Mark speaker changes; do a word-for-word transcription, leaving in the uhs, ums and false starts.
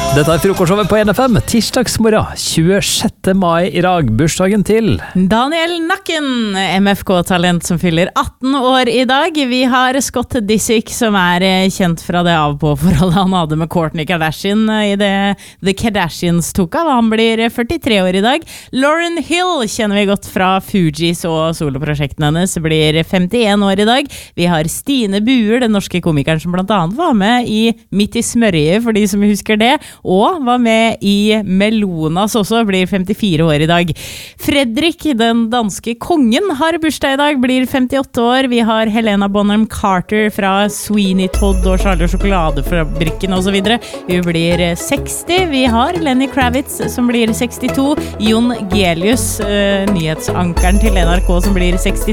Speaker 1: Dette er frokostshowet på N F M, tirsdagsmorgen, tjuesjette mai i dag, bursdagen til
Speaker 2: Daniel Nakken, M F K-talent som fyller atten år i dag. Vi har Scott Disick, som er kjent fra det av-på-forholdet han hadde med Kourtney Kardashian i det The Kardashians tok av. Han blir førtitre år i dag. Lauryn Hill kjenner vi godt fra Fugees og soloprosjektene hennes, blir femtien år i dag. Vi har Stine Buer, den norske komikeren som blant annet var med i Midt i smørje, for de som husker det, og var med i Melonas også, blir femtifire år i dag. Fredrik, den danske kongen, har bursdag i dag, blir femtiåtte år. Vi har Helena Bonham Carter fra Sweeney Todd og Charlie og Sjokoladefabrikken og så videre. Hun blir seksti. Vi har Lenny Kravitz som blir sekstito. Jon Gelius, uh, nyhetsankeren til N R K, som blir sekstito.